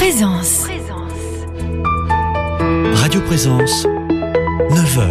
Présence. Radio Présence, 9h.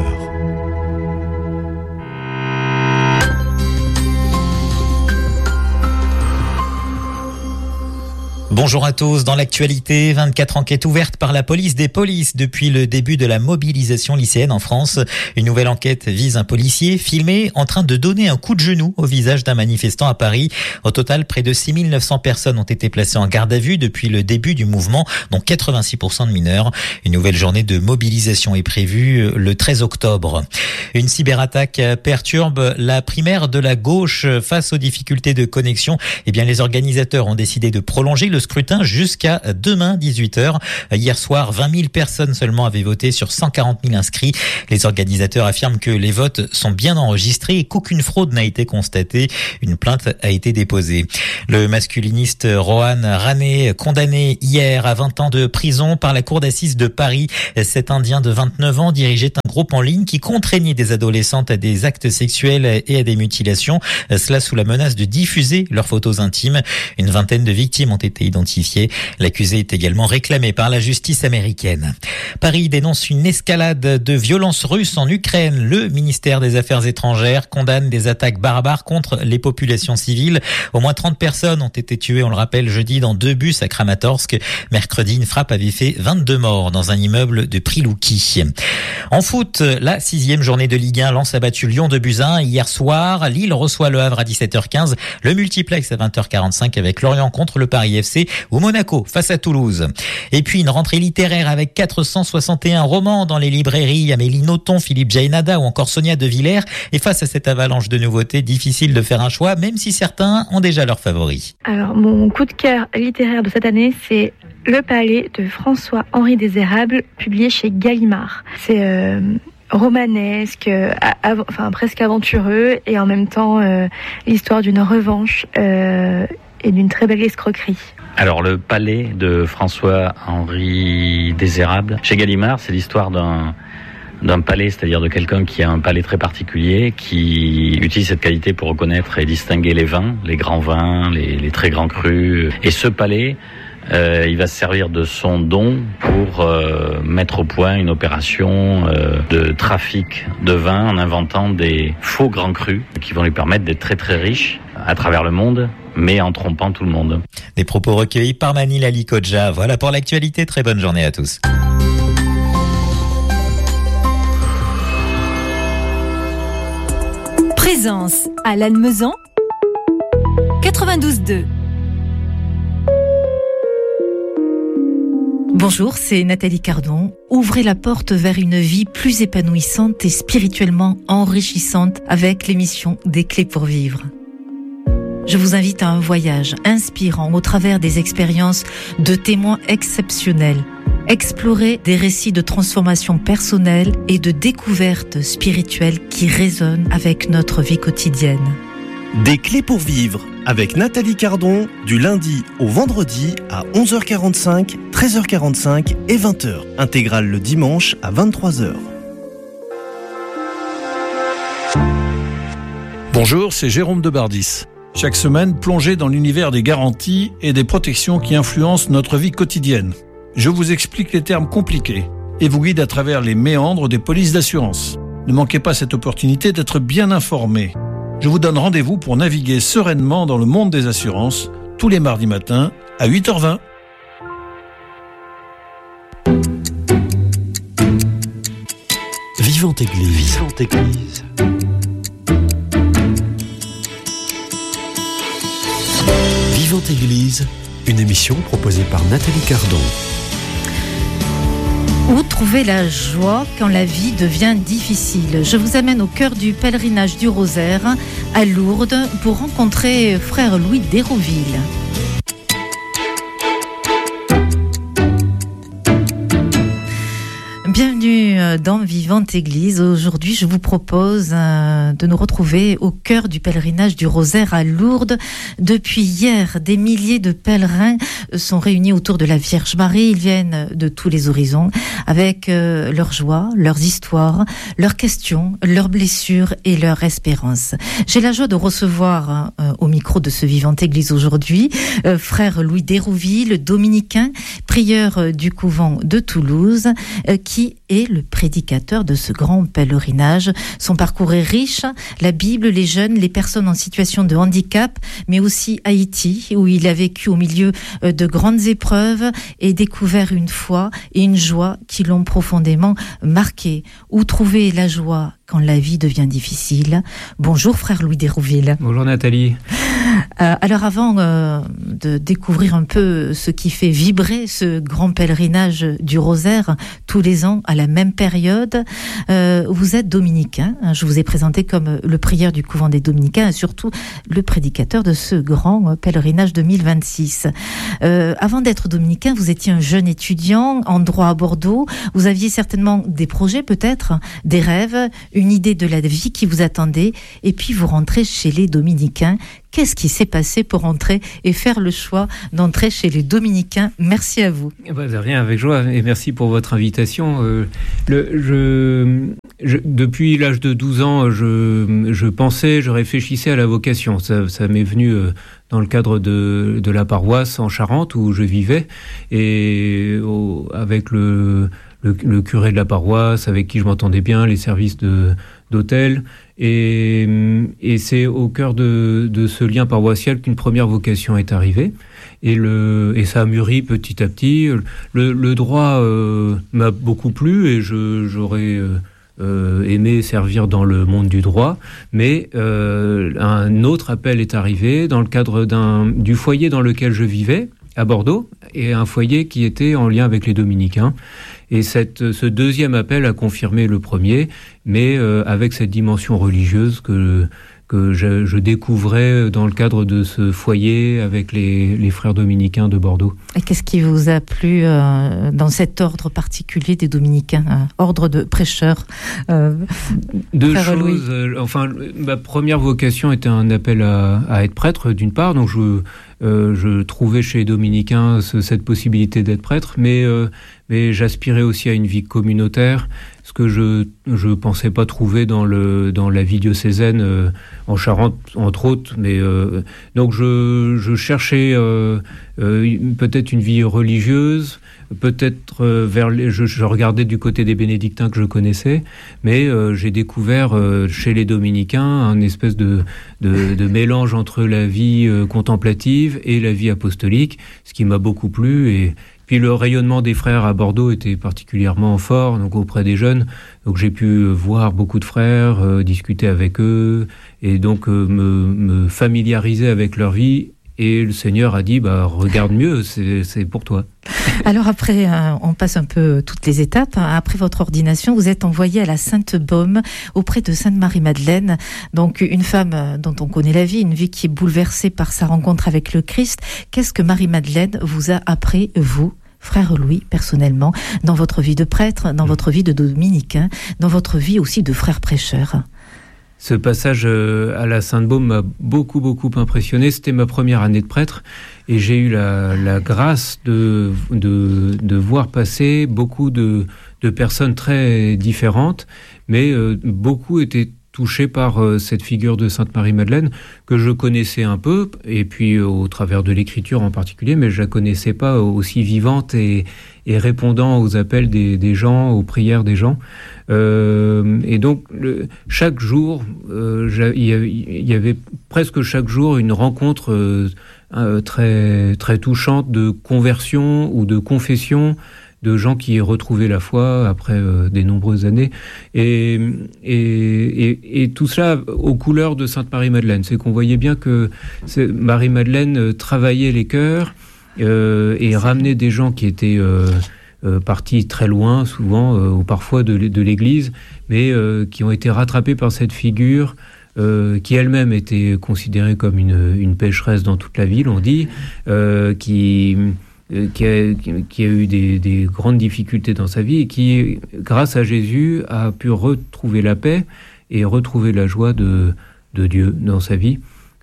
Bonjour à tous. Dans l'actualité, 24 enquêtes ouvertes par la police des polices depuis le début de la mobilisation lycéenne en France. Une nouvelle enquête vise un policier filmé en train de donner un coup de genou au visage d'un manifestant à Paris. Au total, près de 6 900 personnes ont été placées en garde à vue depuis le début du mouvement, dont 86% de mineurs. Une nouvelle journée de mobilisation est prévue le 13 octobre. Une cyberattaque perturbe la primaire de la gauche face aux difficultés de connexion. Les organisateurs ont décidé de prolonger le scrutin jusqu'à demain 18h. Hier soir, 20 000 personnes seulement avaient voté sur 140 000 inscrits. Les organisateurs affirment que les votes sont bien enregistrés et qu'aucune fraude n'a été constatée. Une plainte a été déposée. Le masculiniste Rohan Rane, condamné hier à 20 ans de prison par la cour d'assises de Paris. Cet Indien de 29 ans dirigeait un groupe en ligne qui contraignait des adolescentes à des actes sexuels et à des mutilations. Cela sous la menace de diffuser leurs photos intimes. Une vingtaine de victimes ont été identifiées. L'accusé est également réclamé par la justice américaine. Paris dénonce une escalade de violences russes en Ukraine. Le ministère des Affaires étrangères condamne des attaques barbares contre les populations civiles. Au moins 30 personnes ont été tuées, on le rappelle, jeudi dans 2 bus à Kramatorsk. Mercredi, une frappe avait fait 22 morts dans un immeuble de Prilouki. En foot, la 6e journée de Ligue 1, Lens a battu Lyon de buts 1 hier soir. Lille reçoit Le Havre à 17h15. Le multiplex à 20h45 avec Lorient contre le Paris FC ou Monaco face à Toulouse. Et puis une rentrée littéraire avec 461 romans dans les librairies. Amélie Nothomb, Philippe Jaénada ou encore Sonia De Villers. Et face à cette avalanche de nouveautés, difficile de faire un choix, même si certains ont déjà leurs favoris. Alors, mon coup de cœur littéraire de cette année, c'est Le Palais de François-Henri Désérable, publié chez Gallimard. C'est romanesque, presque aventureux, et en même temps l'histoire d'une revanche et d'une très belle escroquerie. Alors, Le Palais de François-Henri Désérable chez Gallimard, c'est l'histoire d'un palais, c'est-à-dire de quelqu'un qui a un palais très particulier, qui utilise cette qualité pour reconnaître et distinguer les vins, les grands vins, les très grands crus. Et ce palais, il va se servir de son don pour mettre au point une opération de trafic de vin en inventant des faux grands crus qui vont lui permettre d'être très très riche à travers le monde, mais en trompant tout le monde. Des propos recueillis par Manil Ali Kodja. Voilà pour l'actualité. Très bonne journée à tous. Présence à Lannemezan 92.2. Bonjour, c'est Nathalie Cardon. Ouvrez la porte vers une vie plus épanouissante et spirituellement enrichissante avec l'émission Des Clés pour Vivre. Je vous invite à un voyage inspirant au travers des expériences de témoins exceptionnels. Explorer des récits de transformation personnelle et de découverte spirituelle qui résonnent avec notre vie quotidienne. Des Clés pour Vivre avec Nathalie Cardon du lundi au vendredi à 11h45, 13h45 et 20h. Intégrale le dimanche à 23h. Bonjour, c'est Jérôme Debardis. Chaque semaine, plongez dans l'univers des garanties et des protections qui influencent notre vie quotidienne. Je vous explique les termes compliqués et vous guide à travers les méandres des polices d'assurance. Ne manquez pas cette opportunité d'être bien informé. Je vous donne rendez-vous pour naviguer sereinement dans le monde des assurances tous les mardis matins à 8h20. Vivante Église. Vivante Église. Vivante Église, une émission proposée par Nathalie Cardon. Où trouver la joie quand la vie devient difficile? Je vous amène au cœur du pèlerinage du Rosaire à Lourdes pour rencontrer frère Louis d'Hérouville. Bienvenue dans Vivante Église. Aujourd'hui, je vous propose de nous retrouver au cœur du pèlerinage du Rosaire à Lourdes. Depuis hier, des milliers de pèlerins sont réunis autour de la Vierge Marie. Ils viennent de tous les horizons avec leurs joies, leurs histoires, leurs questions, leurs blessures et leurs espérances. J'ai la joie de recevoir au micro de ce Vivante Église aujourd'hui frère Louis d'Hérouville, dominicain, prieur du couvent de Toulouse, qui est le prédicateur de ce grand pèlerinage. Son parcours est riche, la Bible, les jeunes, les personnes en situation de handicap, mais aussi Haïti, où il a vécu au milieu de grandes épreuves et découvert une foi et une joie qui l'ont profondément marqué. Où trouver la joie quand la vie devient difficile? Bonjour frère Louis Dérouville. Bonjour Nathalie. Alors avant de découvrir un peu ce qui fait vibrer ce grand pèlerinage du Rosaire tous les ans à la même période, vous êtes dominicain. Je vous ai présenté comme le prieur du couvent des dominicains et surtout le prédicateur de ce grand pèlerinage 2026. Avant d'être dominicain, vous étiez un jeune étudiant en droit à Bordeaux. Vous aviez certainement des projets peut-être, des rêves, une idée de la vie qui vous attendait et puis vous rentrez chez les dominicains. Qu'est-ce qui s'est passé pour entrer et faire le choix d'entrer chez les Dominicains? Merci à vous. De rien, avec joie, et merci pour votre invitation. Depuis l'âge de 12 ans, je réfléchissais à la vocation. Ça m'est venu dans le cadre de la paroisse en Charente où je vivais, et avec le curé de la paroisse, avec qui je m'entendais bien, les services d'hôtel. Et c'est au cœur de ce lien paroissial qu'une première vocation est arrivée. Et ça a mûri petit à petit. Le droit m'a beaucoup plu et j'aurais aimé servir dans le monde du droit. Mais un autre appel est arrivé dans le cadre du foyer dans lequel je vivais, à Bordeaux, et un foyer qui était en lien avec les Dominicains. Et ce deuxième appel a confirmé le premier, mais avec cette dimension religieuse que je découvrais dans le cadre de ce foyer avec les frères dominicains de Bordeaux. Et qu'est-ce qui vous a plu dans cet ordre particulier des dominicains, ordre de prêcheurs? Deux choses. Ma première vocation était un appel à être prêtre, d'une part, donc je trouvais chez les dominicains cette possibilité d'être prêtre, mais j'aspirais aussi à une vie communautaire, ce que je pensais pas trouver dans la vie diocésaine en Charente, entre autres. Mais donc je cherchais peut-être une vie religieuse, peut-être je regardais du côté des bénédictins que je connaissais, mais j'ai découvert chez les dominicains un espèce de mélange entre la vie contemplative et la vie apostolique, ce qui m'a beaucoup plu. Et puis le rayonnement des frères à Bordeaux était particulièrement fort, donc auprès des jeunes. Donc j'ai pu voir beaucoup de frères, discuter avec eux, et donc me familiariser avec leur vie. Et le Seigneur a dit, regarde mieux, c'est pour toi. Alors après, on passe un peu toutes les étapes. Après votre ordination, vous êtes envoyé à la Sainte-Baume, auprès de Sainte Marie-Madeleine. Donc une femme dont on connaît la vie, une vie qui est bouleversée par sa rencontre avec le Christ. Qu'est-ce que Marie-Madeleine vous a appris, vous, frère Louis, personnellement, dans votre vie de prêtre, dans votre vie de dominicain, dans votre vie aussi de frère prêcheur? Ce passage à la Sainte-Baume m'a beaucoup, beaucoup impressionné. C'était ma première année de prêtre et j'ai eu la grâce de voir passer beaucoup de personnes très différentes, mais beaucoup étaient touchés par cette figure de Sainte Marie-Madeleine que je connaissais un peu, et puis au travers de l'écriture en particulier, mais je la connaissais pas aussi vivante et répondant aux appels des gens, aux prières des gens. Et donc chaque jour, il y avait presque chaque jour une rencontre très, très touchante de conversion ou de confession, de gens qui retrouvaient la foi après des nombreuses années, et tout cela aux couleurs de Sainte Marie-Madeleine. C'est qu'on voyait bien que Marie-Madeleine travaillait les cœurs et ramenait des gens qui étaient partis très loin, souvent, ou parfois de l'Église, mais qui ont été rattrapés par cette figure qui elle-même était considérée comme une pécheresse dans toute la ville, on dit, qui a eu des grandes difficultés dans sa vie et qui, grâce à Jésus, a pu retrouver la paix et retrouver la joie de Dieu dans sa vie.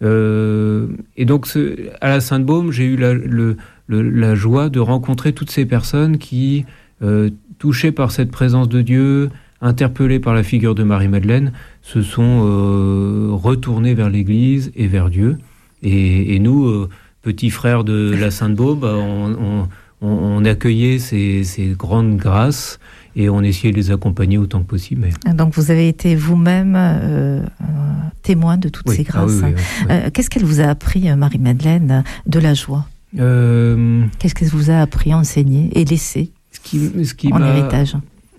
Et donc, à la Sainte-Baume, j'ai eu la joie de rencontrer toutes ces personnes qui, touchées par cette présence de Dieu, interpellées par la figure de Marie-Madeleine, se sont retournées vers l'Église et vers Dieu. Et nous, petits frères de la Sainte-Baume, on accueillait ces grandes grâces et on essayait de les accompagner autant que possible. Mais... Donc vous avez été vous-même témoin de toutes ces grâces. Oui. Qu'est-ce qu'elle vous a appris, Marie-Madeleine, de la joie ? Qu'est-ce qu'elle vous a appris, enseigné et laissé en héritage ?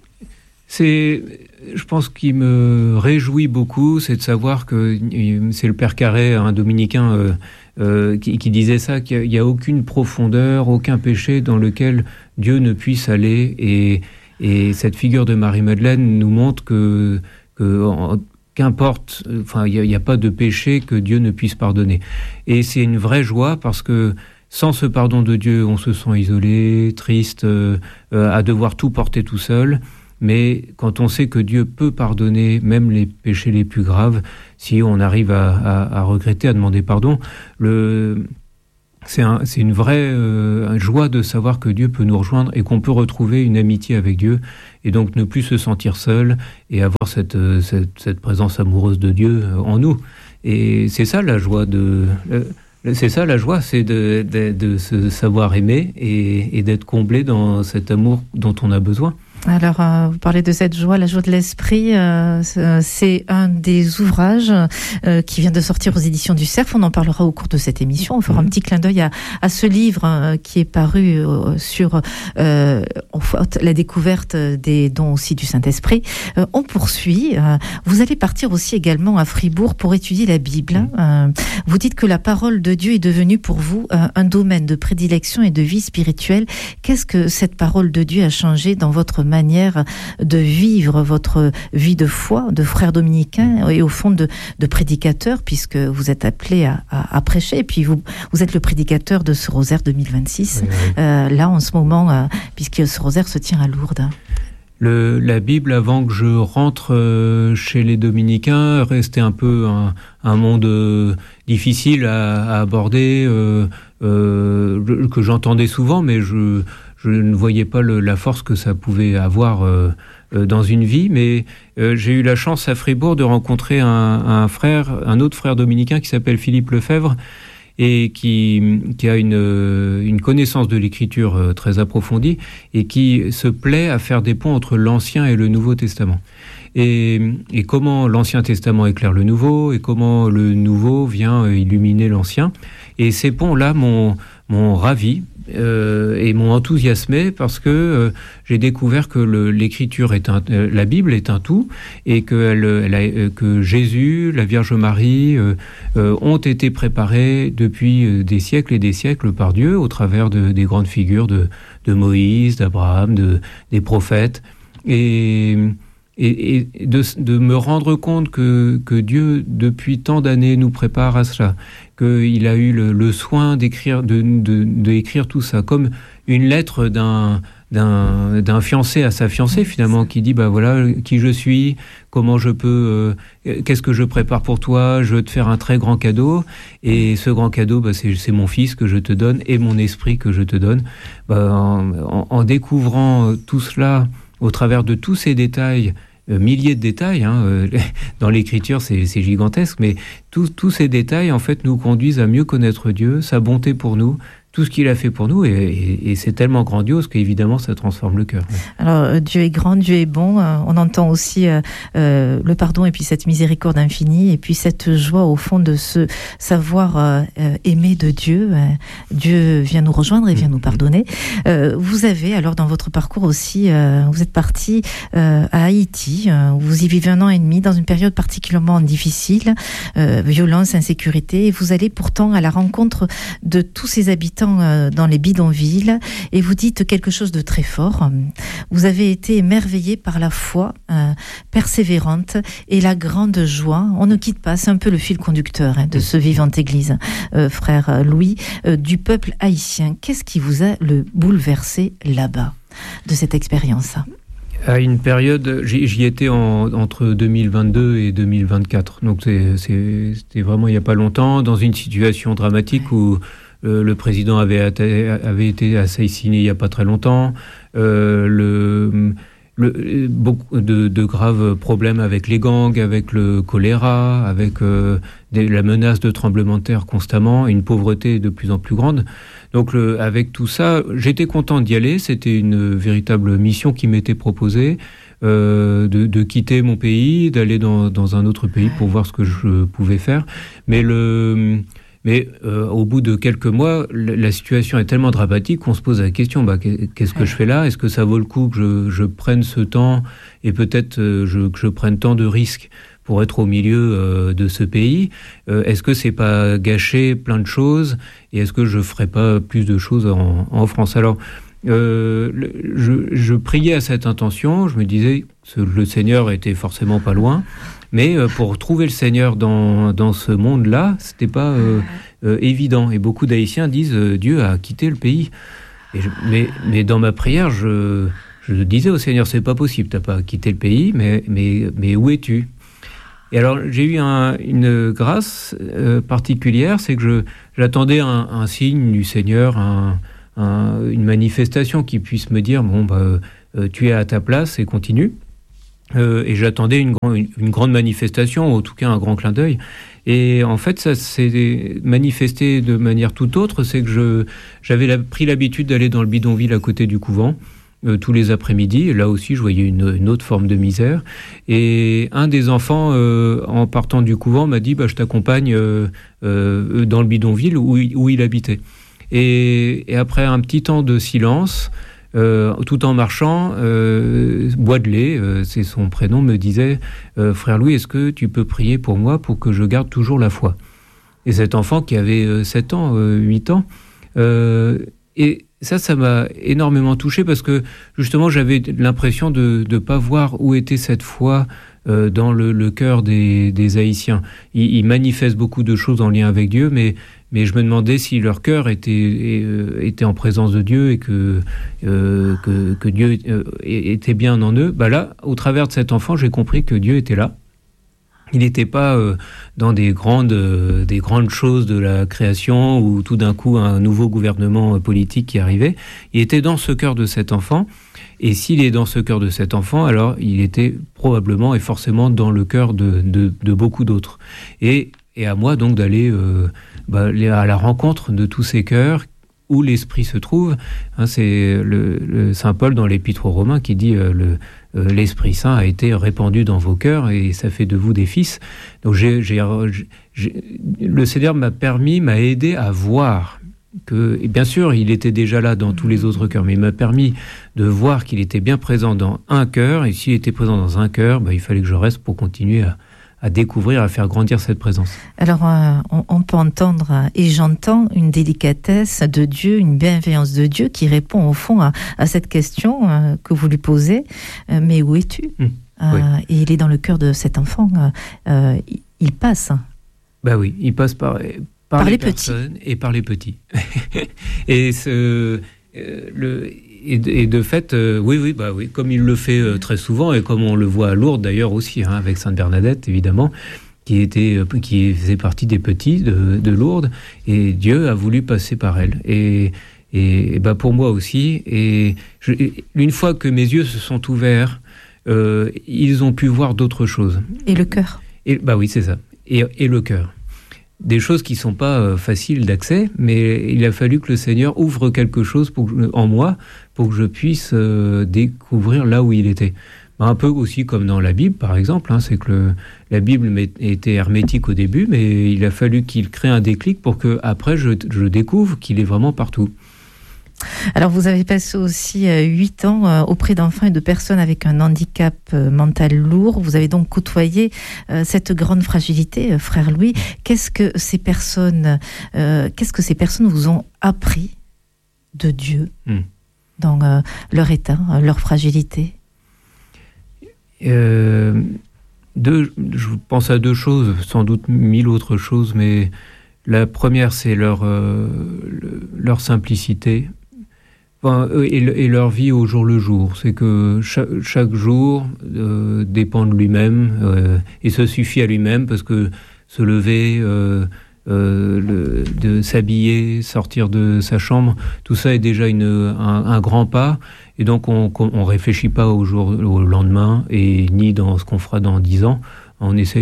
Je pense qu'il me réjouit beaucoup, c'est de savoir que c'est le Père Carré, un dominicain, qui disait ça, qu'il n'y a aucune profondeur, aucun péché dans lequel Dieu ne puisse aller. Et cette figure de Marie-Madeleine nous montre que qu'importe, enfin, il n'y a pas de péché que Dieu ne puisse pardonner. Et c'est une vraie joie parce que sans ce pardon de Dieu, on se sent isolé, triste, à devoir tout porter tout seul. Mais quand on sait que Dieu peut pardonner même les péchés les plus graves, si on arrive à regretter, à demander pardon, c'est une vraie joie de savoir que Dieu peut nous rejoindre et qu'on peut retrouver une amitié avec Dieu et donc ne plus se sentir seul et avoir cette présence amoureuse de Dieu en nous. Et c'est ça la joie c'est de se savoir aimer et d'être comblé dans cet amour dont on a besoin. Alors, vous parlez de cette joie, la joie de l'esprit, c'est un des ouvrages qui vient de sortir aux éditions du Cerf. On en parlera au cours de cette émission. On fera un petit clin d'œil à ce livre qui est paru sur la découverte des dons aussi du Saint-Esprit. On poursuit. Vous allez partir aussi également à Fribourg pour étudier la Bible. Vous dites que la parole de Dieu est devenue pour vous un domaine de prédilection et de vie spirituelle. Qu'est-ce que cette parole de Dieu a changé dans votre manière de vivre votre vie de foi, de frère dominicain et au fond de prédicateur, puisque vous êtes appelé à prêcher, et puis vous êtes le prédicateur de ce rosaire 2026, oui. Là en ce moment, puisque ce rosaire se tient à Lourdes. La Bible, avant que je rentre chez les dominicains, restait un peu un monde difficile à aborder, que j'entendais souvent, mais je ne voyais pas la force que ça pouvait avoir dans une vie. Mais j'ai eu la chance à Fribourg de rencontrer un autre frère dominicain qui s'appelle Philippe Lefebvre et qui a une connaissance de l'écriture très approfondie et qui se plaît à faire des ponts entre l'Ancien et le Nouveau Testament. Et comment l'Ancien Testament éclaire le Nouveau et comment le Nouveau vient illuminer l'Ancien. Et ces ponts-là m'ont ravi et m'ont enthousiasmé parce que j'ai découvert que l'écriture la Bible est un tout et que Jésus, la Vierge Marie ont été préparés depuis des siècles et des siècles par Dieu au travers des grandes figures de Moïse, d'Abraham, des prophètes et de me rendre compte que Dieu, depuis tant d'années, nous prépare à cela, qu'il a eu le soin d'écrire tout ça, comme une lettre d'un fiancé à sa fiancée, finalement, qui dit, voilà, qui je suis, comment je peux, qu'est-ce que je prépare pour toi, je veux te faire un très grand cadeau, et ce grand cadeau, c'est mon fils que je te donne, et mon esprit que je te donne. En découvrant tout cela, au travers de tous ces détails, milliers de détails, dans l'écriture c'est gigantesque, mais tous ces détails en fait nous conduisent à mieux connaître Dieu, sa bonté pour nous, tout ce qu'il a fait pour nous, et c'est tellement grandiose qu'évidemment ça transforme le cœur. Alors Dieu est grand, Dieu est bon, on entend aussi le pardon et puis cette miséricorde infinie et puis cette joie au fond de se savoir aimer de Dieu. Dieu vient nous rejoindre et vient nous pardonner. Vous avez alors dans votre parcours aussi, vous êtes parti à Haïti, vous y vivez 1 an et demi dans une période particulièrement difficile, violence, insécurité, et vous allez pourtant à la rencontre de tous ces habitants dans les bidonvilles et vous dites quelque chose de très fort. Vous avez été émerveillé par la foi persévérante et la grande joie. On ne quitte pas, c'est un peu le fil conducteur de ce vivante église, frère Louis, du peuple haïtien. Qu'est-ce qui vous a le bouleversé là-bas, de cette expérience ? À une période, j'y étais entre 2022 et 2024, donc c'était vraiment il n'y a pas longtemps, dans une situation dramatique où le président avait été assassiné il n'y a pas très longtemps. Le beaucoup de graves problèmes avec les gangs, avec le choléra, avec la menace de tremblements de terre constamment, une pauvreté de plus en plus grande. Donc avec tout ça, j'étais content d'y aller. C'était une véritable mission qui m'était proposée, de quitter mon pays, d'aller dans un autre pays pour voir ce que je pouvais faire. Mais au bout de quelques mois, la situation est tellement dramatique qu'on se pose la question, qu'est-ce que je fais là ? Est-ce que ça vaut le coup que je prenne ce temps et peut-être que je prenne tant de risques pour être au milieu de ce pays ? Est-ce que c'est pas gâcher plein de choses ? Et est-ce que je ferais pas plus de choses en France ? Alors, je priais à cette intention. Je me disais que le Seigneur était forcément pas loin. Mais pour trouver le Seigneur dans ce monde-là, c'était pas évident. Et beaucoup d'Haïtiens disent Dieu a quitté le pays. Mais dans ma prière, je disais au Seigneur, c'est pas possible, t'as pas quitté le pays, mais où es-tu ? Et alors j'ai eu une grâce particulière, c'est que j'attendais un signe du Seigneur, une manifestation qui puisse me dire tu es à ta place et continue. Et j'attendais une grande manifestation, ou en tout cas un grand clin d'œil. Et en fait, ça s'est manifesté de manière tout autre. C'est que j'avais pris l'habitude d'aller dans le bidonville à côté du couvent tous les après-midi. Et là aussi, je voyais une autre forme de misère. Et un des enfants, en partant du couvent, m'a dit je t'accompagne dans le bidonville où il habitait. Et après un petit temps de silence, tout en marchant, Boidelet, c'est son prénom, me disait frère Louis, est-ce que tu peux prier pour moi pour que je garde toujours la foi ? Et cet enfant qui avait 7 ans, 8 ans, et ça m'a énormément touché parce que justement j'avais l'impression de ne pas voir où était cette foi dans le cœur des Haïtiens. Ils manifestent beaucoup de choses en lien avec Dieu, mais je me demandais si leur cœur était en présence de Dieu et que Dieu était bien en eux. Là, au travers de cet enfant, j'ai compris que Dieu était là. Il n'était pas dans des grandes choses de la création ou tout d'un coup un nouveau gouvernement politique qui arrivait. Il était dans ce cœur de cet enfant. Et s'il est dans ce cœur de cet enfant, alors il était probablement et forcément dans le cœur de beaucoup d'autres. Et à moi donc d'aller à la rencontre de tous ces cœurs où l'esprit se trouve. C'est le Saint Paul dans l'Épître aux Romains qui dit l'Esprit Saint a été répandu dans vos cœurs et ça fait de vous des fils. Donc le Seigneur m'a aidé à voir que, et bien sûr, il était déjà là dans tous les autres cœurs, mais il m'a permis de voir qu'il était bien présent dans un cœur, et s'il était présent dans un cœur, il fallait que je reste pour continuer à découvrir, à faire grandir cette présence. Alors, on peut entendre, et j'entends une délicatesse de Dieu, une bienveillance de Dieu qui répond au fond à cette question que vous lui posez. Mais où es-tu ? Oui. Et il est dans le cœur de cet enfant. Il passe. Oui, il passe par les personnes et par les petits. Et de fait, oui, comme il le fait très souvent, et comme on le voit à Lourdes d'ailleurs aussi, avec Sainte Bernadette évidemment, qui faisait partie des petits de Lourdes, et Dieu a voulu passer par elle. Et pour moi aussi, une fois que mes yeux se sont ouverts, ils ont pu voir d'autres choses. Et le cœur. Oui, c'est ça. Et le cœur. Des choses qui ne sont pas faciles d'accès, mais il a fallu que le Seigneur ouvre quelque chose en moi pour que je puisse découvrir là où il était. Un peu aussi comme dans la Bible, par exemple, c'est que la Bible était hermétique au début, mais il a fallu qu'il crée un déclic pour que après je découvre qu'il est vraiment partout. Alors, vous avez passé aussi 8 ans auprès d'enfants et de personnes avec un handicap mental lourd. Vous avez donc côtoyé cette grande fragilité, frère Louis. Qu'est-ce que ces personnes vous ont appris de Dieu dans leur état, leur fragilité ? Je pense à 2 choses, sans doute 1000 autres choses, mais la première, c'est leur simplicité. Et leur vie au jour le jour. C'est que chaque jour dépend de lui-même et se suffit à lui-même, parce que se lever, de s'habiller, sortir de sa chambre, tout ça est déjà un grand pas. Et donc on réfléchit pas au lendemain et ni dans ce qu'on fera dans 10 ans. On essaye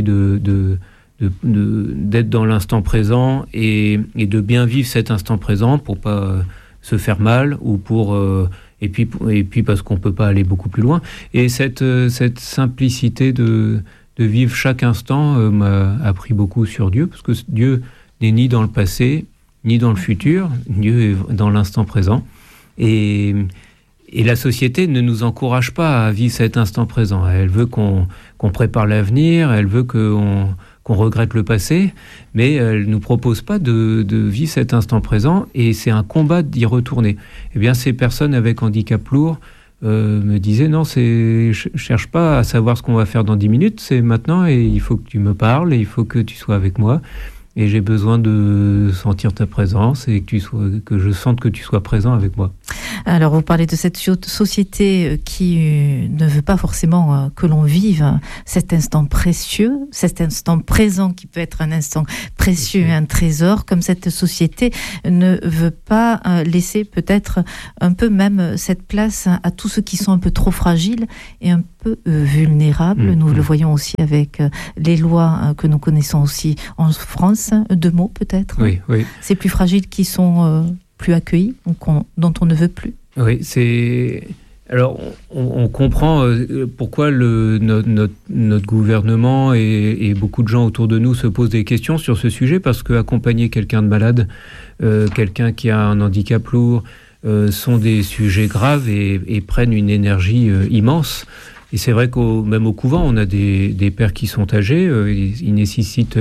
d'être dans l'instant présent et de bien vivre cet instant présent pour pas se faire mal ou et puis parce qu'on peut pas aller beaucoup plus loin. Et cette simplicité de vivre chaque instant m'a appris beaucoup sur Dieu, parce que Dieu n'est ni dans le passé ni dans le futur. Dieu est dans l'instant présent. Et la société ne nous encourage pas à vivre cet instant présent. Elle veut qu'on prépare l'avenir, elle veut qu'on regrette le passé, mais elle ne nous propose pas de vivre cet instant présent, et c'est un combat d'y retourner. Eh bien, ces personnes avec handicap lourd me disaient, non, je cherche pas à savoir ce qu'on va faire dans 10 minutes, c'est maintenant, et il faut que tu me parles, et il faut que tu sois avec moi. Et j'ai besoin de sentir ta présence et que je sente que tu sois présent avec moi. Alors, vous parlez de cette société qui ne veut pas forcément que l'on vive cet instant précieux, cet instant présent qui peut être un instant précieux et un trésor, comme cette société ne veut pas laisser peut-être un peu même cette place à tous ceux qui sont un peu trop fragiles et un peu vulnérables. Nous le voyons aussi avec les lois que nous connaissons aussi en France. 2 mots peut-être. Oui. Ces plus fragiles qui sont plus accueillis, dont on ne veut plus. Oui, c'est... Alors, on comprend pourquoi notre gouvernement et beaucoup de gens autour de nous se posent des questions sur ce sujet, parce qu'accompagner quelqu'un de malade, quelqu'un qui a un handicap lourd, sont des sujets graves et prennent une énergie immense. Et c'est vrai même au couvent, on a des pères qui sont âgés, ils nécessitent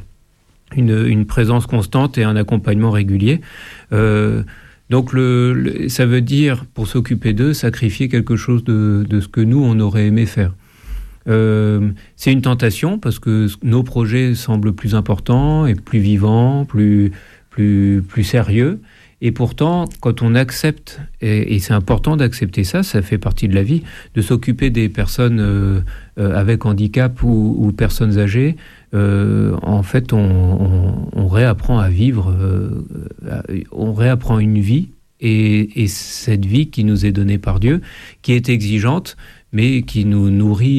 une présence constante et un accompagnement régulier. Donc ça veut dire, pour s'occuper d'eux, sacrifier quelque chose de ce que nous, on aurait aimé faire. C'est une tentation, parce que nos projets semblent plus importants et plus vivants, plus sérieux. Et pourtant, quand on accepte, et c'est important d'accepter ça fait partie de la vie, de s'occuper des personnes avec handicap ou personnes âgées, en fait, on réapprend à vivre, on réapprend une vie, et cette vie qui nous est donnée par Dieu, qui est exigeante, mais qui nous nourrit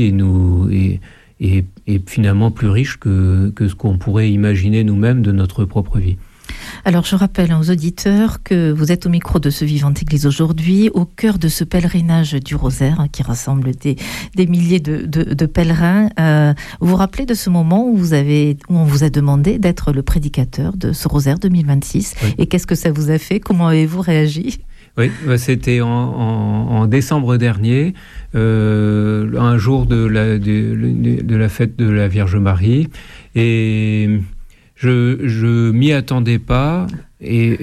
et finalement plus riche que ce qu'on pourrait imaginer nous-mêmes de notre propre vie. Alors, je rappelle aux auditeurs que vous êtes au micro de Ce Vivante Église aujourd'hui, au cœur de ce pèlerinage du Rosaire qui rassemble des milliers de pèlerins. Vous vous rappelez de ce moment où on vous a demandé d'être le prédicateur de ce Rosaire 2026 ? Oui. Et qu'est-ce que ça vous a fait ? Comment avez-vous réagi ? Oui, c'était en décembre dernier, un jour de la fête de la Vierge Marie, et je m'y attendais pas, et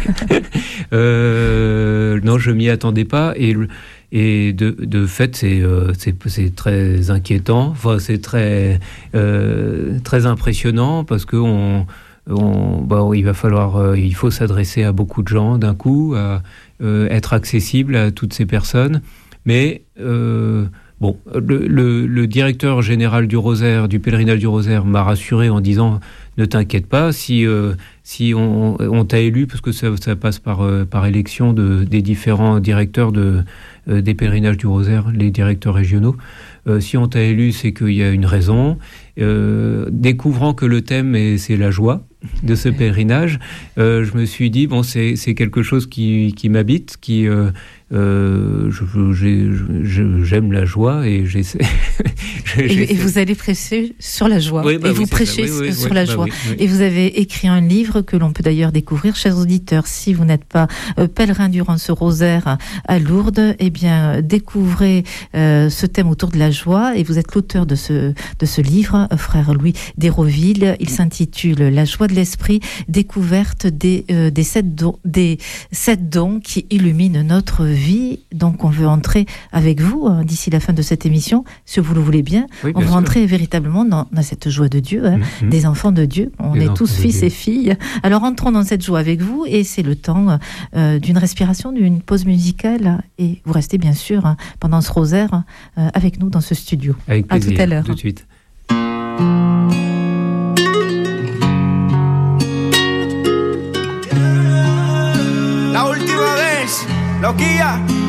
non, je m'y attendais pas, et de fait c'est très inquiétant, enfin c'est très impressionnant, parce que il faut s'adresser à beaucoup de gens d'un coup, être accessible à toutes ces personnes, mais le directeur général du Rosaire, du pèlerinage du Rosaire, m'a rassuré en disant: ne t'inquiète pas, si on t'a élu, parce que ça passe par élection des différents directeurs des pèlerinages du Rosaire, les directeurs régionaux. Si on t'a élu, c'est qu'il y a une raison. Découvrant que le thème c'est la joie de ce pèlerinage, je me suis dit, c'est quelque chose qui m'habite, j'aime la joie, et j'essaie. Et vous allez prêcher sur la joie, et vous prêchez sur la joie. Et vous avez écrit un livre que l'on peut d'ailleurs découvrir, chers auditeurs. Si vous n'êtes pas pèlerin durant ce Rosaire à Lourdes, eh bien découvrez ce thème autour de la joie, et vous êtes l'auteur de ce livre, frère Louis d'Hérouville. Il s'intitule La joie de l'esprit, découverte des 7 dons qui illuminent notre vie. Donc on veut entrer avec vous d'ici la fin de cette émission, si vous le voulez bien. Oui, on veut entrer véritablement dans cette joie de Dieu, des enfants de Dieu. On est tous fils et filles. Alors entrons dans cette joie avec vous, et c'est le temps d'une respiration, d'une pause musicale, et vous restez bien sûr pendant ce Rosaire avec nous dans ce studio. Avec plaisir. À tout à l'heure. Tout de suite. los guía